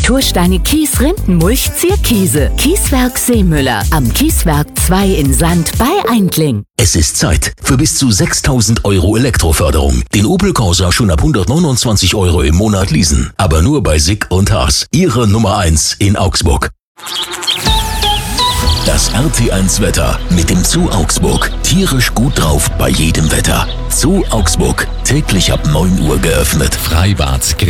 Natursteine, Kies, Rindenmulch, Zierkiese. Kieswerk Seemüller am Kieswerk 2 in Sand bei Eindling. Es ist Zeit für bis zu 6.000 € Elektroförderung. Den Opel Corsa schon ab 129 € im Monat leasen. Aber nur bei Sick und Haas. Ihre Nummer 1 in Augsburg. Das RT1 Wetter mit dem Zoo Augsburg. Tierisch gut drauf bei jedem Wetter. Zoo Augsburg. Täglich ab 9 Uhr geöffnet. Freibad